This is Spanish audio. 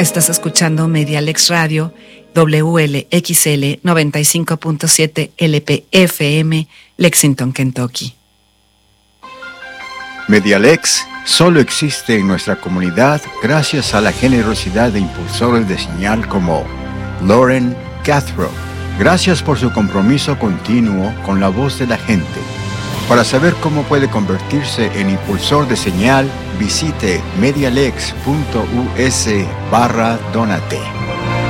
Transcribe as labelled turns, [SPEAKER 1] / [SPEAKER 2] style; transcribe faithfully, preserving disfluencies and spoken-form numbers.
[SPEAKER 1] Estás escuchando Medialex Radio, W L X L noventa y cinco punto siete L P F M, Lexington, Kentucky.
[SPEAKER 2] Medialex solo existe en nuestra comunidad gracias a la generosidad de impulsores de señal como Lauren Cathro. Gracias por su compromiso continuo con la voz de la gente. Para saber cómo puede convertirse en impulsor de señal, visite medialex punto u s barra donate.